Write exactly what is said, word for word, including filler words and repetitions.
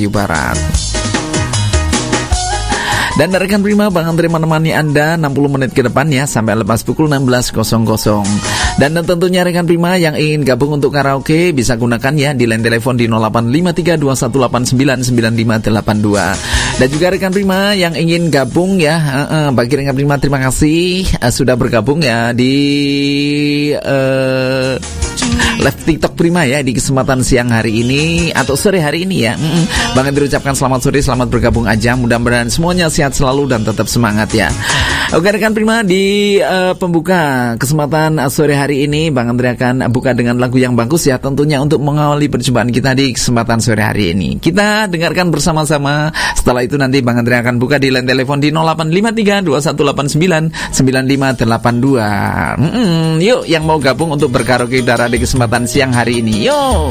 Radio Barat. Dan rekan Prima, Bang Andre menemani Anda enam puluh menit ke depan ya, sampai lepas pukul enam belas. Dan tentunya rekan Prima yang ingin gabung untuk karaoke bisa gunakan ya di line telepon di nol delapan lima tiga dua satu delapan sembilan sembilan lima delapan dua. Dan juga rekan Prima yang ingin gabung ya, uh, uh, bagi rekan Prima terima kasih uh, sudah bergabung ya di uh, live TikTok Prima ya di kesempatan siang hari ini atau sore hari ini ya. Mm-mm. Bang Andri ucapkan selamat sore, selamat bergabung aja. Mudah-mudahan semuanya sehat selalu dan tetap semangat ya. Oke rekan Prima, di uh, pembuka kesempatan uh, sore hari ini Bang Andri akan buka dengan lagu yang bagus ya, tentunya untuk mengawali perjumpaan kita di kesempatan sore hari ini. Kita dengarkan bersama-sama. Setelah itu nanti Bang Andri akan buka di line telepon di nol delapan lima tiga dua satu delapan sembilan sembilan lima delapan dua. Mm-mm. Yuk yang mau gabung untuk berkaraoke udara di kesempatan siang hari ini, yo.